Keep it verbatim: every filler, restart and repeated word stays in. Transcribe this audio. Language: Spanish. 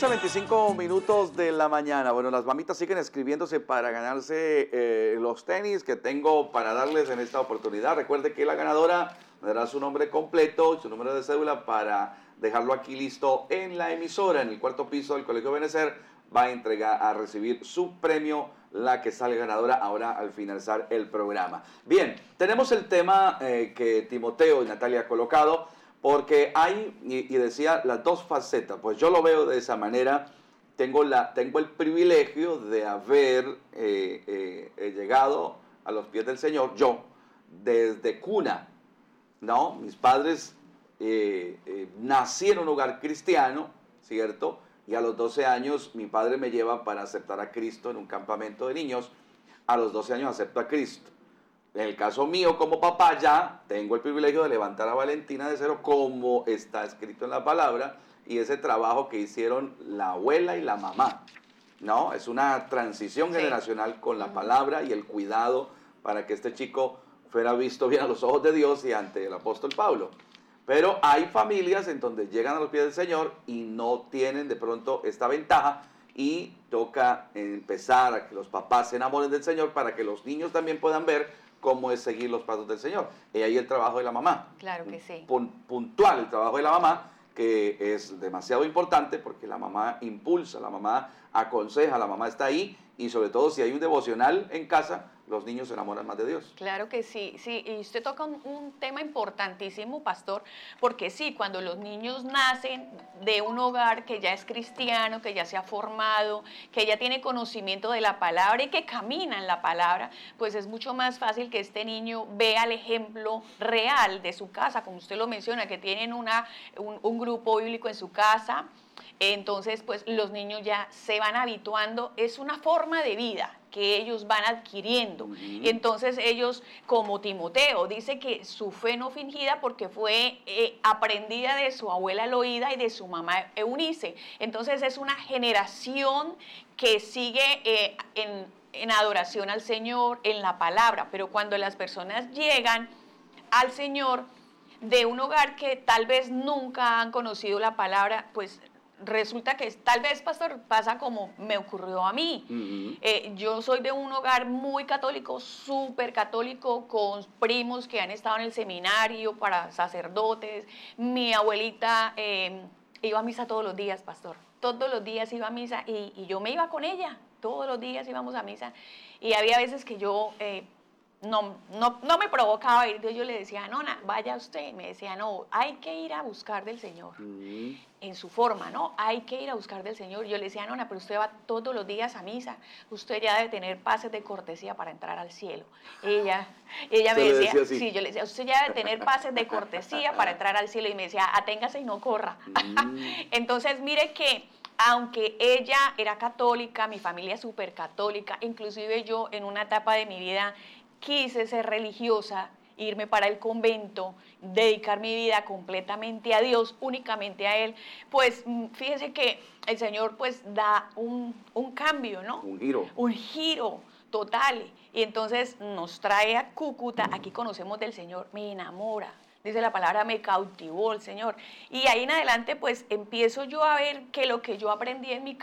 once veinticinco minutos de la mañana. Bueno, las mamitas siguen escribiéndose para ganarse eh, los tenis que tengo para darles en esta oportunidad. Recuerde que la ganadora me dará su nombre completo y su número de cédula para dejarlo aquí listo en la emisora. En el cuarto piso del Colegio Benecer va a entregar, a recibir su premio, la que sale ganadora ahora al finalizar el programa. Bien, tenemos el tema eh, que Timoteo y Natalia ha colocado, porque hay, y, y decía, las dos facetas. Pues yo lo veo de esa manera. Tengo, la, tengo el privilegio de haber eh, eh, eh, llegado a los pies del Señor, yo, desde cuna, ¿no? Mis padres eh, eh, nací en un hogar cristiano, ¿cierto? Y a los doce años mi padre me lleva para aceptar a Cristo en un campamento de niños. A los doce años acepto a Cristo. En el caso mío como papá ya tengo el privilegio de levantar a Valentina de cero como está escrito en la palabra, y ese trabajo que hicieron la abuela y la mamá, ¿no? Es una transición sí. generacional con la palabra y el cuidado para que este chico fuera visto bien a los ojos de Dios y ante el apóstol Pablo. Pero hay familias en donde llegan a los pies del Señor y no tienen de pronto esta ventaja, y toca empezar a que los papás se enamoren del Señor para que los niños también puedan ver cómo es seguir los pasos del Señor. Y ahí el trabajo de la mamá. Claro que sí. Puntual el trabajo de la mamá, que es demasiado importante porque la mamá impulsa, la mamá aconseja, la mamá está ahí, y sobre todo si hay un devocional en casa, los niños se enamoran más de Dios. Claro que sí, sí, y usted toca un, un tema importantísimo, pastor, porque sí, cuando los niños nacen de un hogar que ya es cristiano, que ya se ha formado, que ya tiene conocimiento de la palabra y que camina en la palabra, pues es mucho más fácil que este niño vea el ejemplo real de su casa, como usted lo menciona, que tienen una, un, un grupo bíblico en su casa. Entonces, pues los niños ya se van habituando, es una forma de vida que ellos van adquiriendo. Uh-huh. Entonces ellos, como Timoteo, dice que su fe no fingida porque fue eh, aprendida de su abuela Loída y de su mamá Eunice. Entonces es una generación que sigue eh, en, en adoración al Señor, en la palabra, pero cuando las personas llegan al Señor de un hogar que tal vez nunca han conocido la palabra, pues resulta que tal vez, pastor, pasa como me ocurrió a mí. Uh-huh. eh, yo soy de un hogar muy católico, súper católico, con primos que han estado en el seminario para sacerdotes. Mi abuelita eh, iba a misa todos los días, pastor. Todos los días iba a misa y, y yo me iba con ella. Todos los días íbamos a misa. Y había veces que yo... Eh, No, no, no me provocaba ir, yo le decía, nona, vaya usted, me decía, no, hay que ir a buscar del Señor, mm. en su forma, ¿no? Hay que ir a buscar del Señor. Yo le decía, nona, pero usted va todos los días a misa, usted ya debe tener pases de cortesía para entrar al cielo. Ella, ella me decía, decía sí, yo le decía, usted ya debe tener pases de cortesía para entrar al cielo, y me decía, aténgase y no corra. Mm. Entonces, mire que aunque ella era católica, mi familia es súper católica, inclusive yo en una etapa de mi vida quise ser religiosa, irme para el convento, dedicar mi vida completamente a Dios, únicamente a Él, pues fíjese que el Señor pues da un, un cambio, ¿no? Un giro. Un giro total. Y entonces nos trae a Cúcuta, aquí conocemos del Señor, me enamora. Dice la palabra, me cautivó el Señor. Y ahí en adelante, pues, empiezo yo a ver que lo que yo aprendí en mi